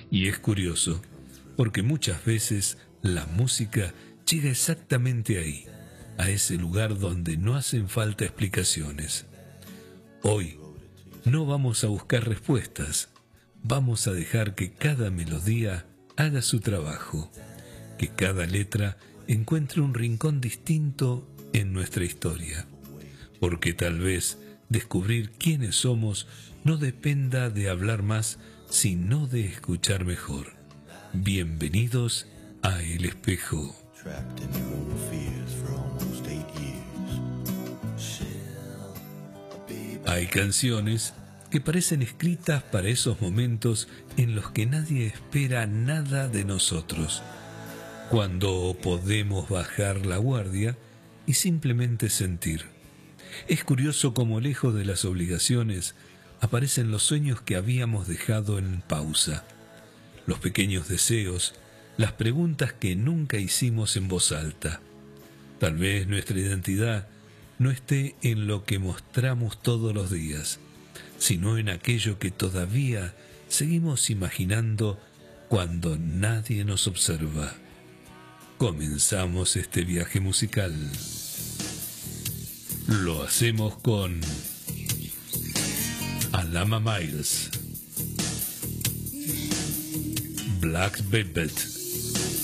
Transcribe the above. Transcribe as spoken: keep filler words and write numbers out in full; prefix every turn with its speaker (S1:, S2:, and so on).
S1: Y es curioso, porque muchas veces la música llega exactamente ahí, a ese lugar donde no hacen falta explicaciones. Hoy no vamos a buscar respuestas, vamos a dejar que cada melodía haga su trabajo, que cada letra encuentre un rincón distinto en nuestra historia, porque tal vez descubrir quiénes somos no dependa de hablar más, sino de escuchar mejor. Bienvenidos a El Espejo. Hay canciones que parecen escritas para esos momentos en los que nadie espera nada de nosotros, cuando podemos bajar la guardia y simplemente sentir. Es curioso cómo lejos de las obligaciones aparecen los sueños que habíamos dejado en pausa, los pequeños deseos, las preguntas que nunca hicimos en voz alta. Tal vez nuestra identidad no esté en lo que mostramos todos los días, sino en aquello que todavía seguimos imaginando cuando nadie nos observa. Comenzamos este viaje musical. Lo hacemos con Alama Miles, Black Velvet.